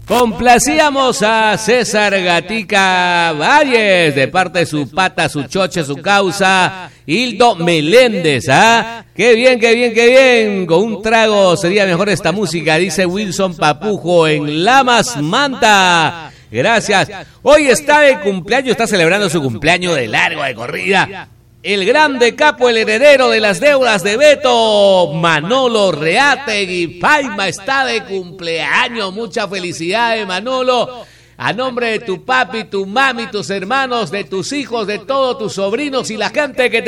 Complacíamos a César Gatica Valles, de parte de su pata, su choche, su causa, Hildo Meléndez, ¿ah? Qué bien, qué bien, qué bien. Con un trago sería mejor esta música, dice Wilson Papujo en Lamas Manta. Gracias. Hoy está de cumpleaños, está celebrando su cumpleaños de largo, de corrida. El grande capo, el heredero de las deudas de Beto, Manolo Reategui Paima, está de cumpleaños. Muchas felicidades, Manolo. A nombre de tu papi, tu mami, tus hermanos, de tus hijos, de todos tus sobrinos y la gente que te